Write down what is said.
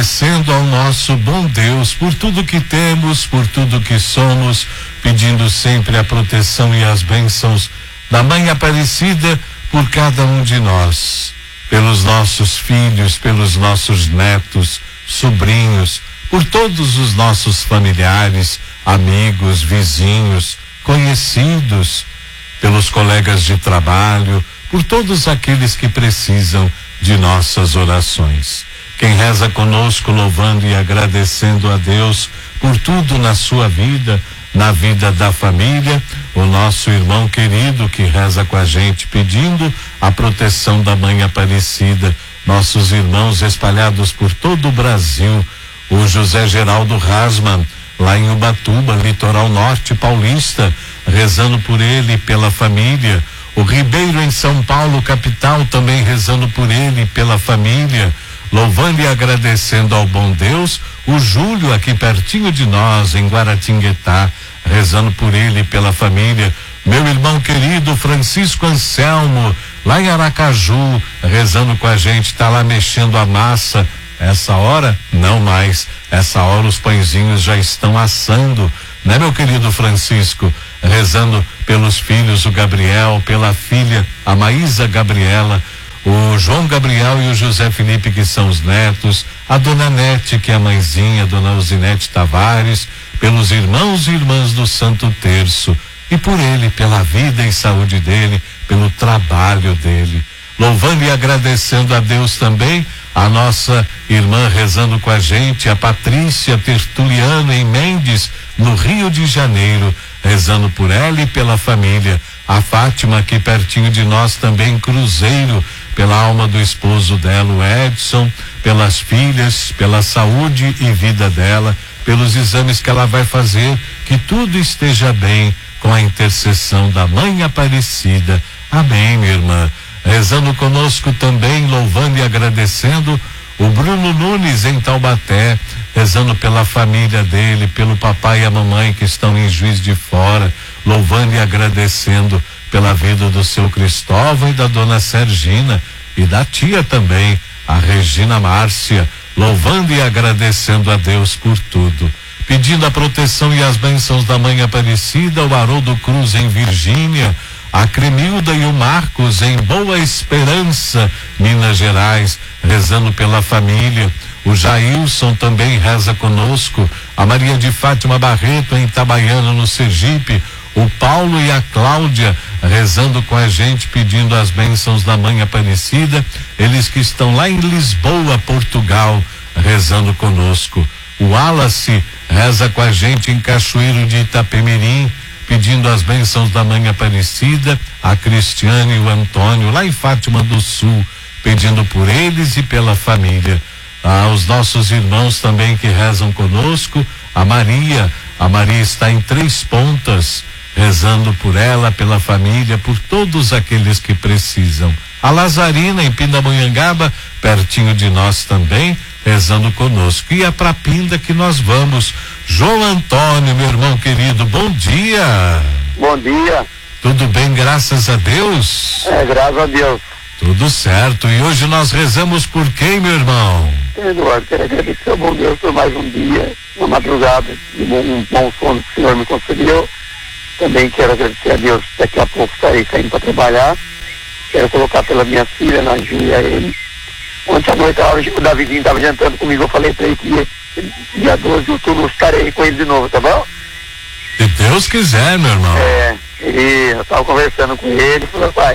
agradecendo ao nosso bom Deus por tudo que temos, por tudo que somos, pedindo sempre a proteção e as bênçãos da Mãe Aparecida por cada um de nós, pelos nossos filhos, pelos nossos netos, sobrinhos, por todos os nossos familiares, amigos, vizinhos, conhecidos, pelos colegas de trabalho, por todos aqueles que precisam de nossas orações. Quem reza conosco, louvando e agradecendo a Deus por tudo na sua vida, na vida da família, o nosso irmão querido que reza com a gente, pedindo a proteção da Mãe Aparecida, nossos irmãos espalhados por todo o Brasil, o José Geraldo Rasman, lá em Ubatuba, litoral norte paulista, rezando por ele e pela família, o Ribeiro em São Paulo, capital, também rezando por ele e pela família, louvando e agradecendo ao bom Deus, o Júlio aqui pertinho de nós, em Guaratinguetá, rezando por ele e pela família, meu irmão querido Francisco Anselmo, lá em Aracaju, rezando com a gente, tá lá mexendo a massa. Essa hora, não mais, essa hora os pãezinhos já estão assando, né, meu querido Francisco? Rezando pelos filhos, o Gabriel, pela filha, a Maísa Gabriela, o João Gabriel e o José Felipe, que são os netos, a dona Nete, que é a mãezinha, a dona Uzinete Tavares, pelos irmãos e irmãs do Santo Terço, e por ele, pela vida e saúde dele, pelo trabalho dele. Louvando e agradecendo a Deus também, a nossa irmã rezando com a gente, a Patrícia Tertuliano em Mendes, no Rio de Janeiro, rezando por ela e pela família. A Fátima aqui pertinho de nós também, Cruzeiro, pela alma do esposo dela, o Edson, pelas filhas, pela saúde e vida dela, pelos exames que ela vai fazer, que tudo esteja bem com a intercessão da Mãe Aparecida. Amém, minha irmã. Rezando conosco também, louvando e agradecendo, o Bruno Nunes em Taubaté, rezando pela família dele, pelo papai e a mamãe que estão em Juiz de Fora, louvando e agradecendo pela vida do seu Cristóvão e da dona Sergina e da tia também, a Regina Márcia, louvando e agradecendo a Deus por tudo, pedindo a proteção e as bênçãos da Mãe Aparecida, o Haroldo Cruz em Virgínia, a Cremilda e o Marcos em Boa Esperança, Minas Gerais, rezando pela família. O Jailson também reza conosco, a Maria de Fátima Barreto em Itabaiana, no Sergipe, o Paulo e a Cláudia rezando com a gente, pedindo as bênçãos da Mãe Aparecida, eles que estão lá em Lisboa, Portugal, rezando conosco. O Wallace reza com a gente em Cachoeiro de Itapemirim, pedindo as bênçãos da Mãe Aparecida, a Cristiane e o Antônio, lá em Fátima do Sul, pedindo por eles e pela família. Os nossos irmãos também que rezam conosco, a Maria está em Três Pontas, rezando por ela, pela família, por todos aqueles que precisam. A Lazarina em Pindamonhangaba, pertinho de nós também, rezando conosco. E é pra Pinda que nós vamos. João Antônio, meu irmão querido, bom dia. Bom dia. Tudo bem, graças a Deus? Graças a Deus. Tudo certo. E hoje nós rezamos por quem, meu irmão? Eduardo, quero agradecer ao bom Deus por mais um dia, uma madrugada, um bom sono que o Senhor me concedeu. Também quero agradecer a Deus, daqui a pouco estarei saindo para trabalhar. Quero colocar pela minha filha, na Júlia, ele. Ontem à noite, a hora que o Davidinho estava jantando comigo, eu falei para ele que dia 12 de outubro estarei com ele de novo, tá bom? Se Deus quiser, meu irmão. Eu estava conversando com ele, falou, pai,